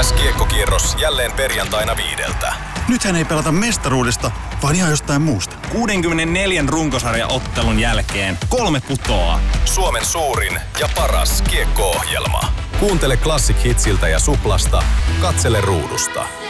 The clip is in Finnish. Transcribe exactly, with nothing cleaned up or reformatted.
S-kiekkokierros jälleen perjantaina viideltä. Nythän ei pelata mestaruudesta, vaan ihan jostain muusta. kuudenkymmenenneljän runkosarjaottelun jälkeen kolme putoaa. Suomen suurin ja paras kiekko-ohjelma. Kuuntele Classic Hitsiltä ja Suplasta. Katsele ruudusta.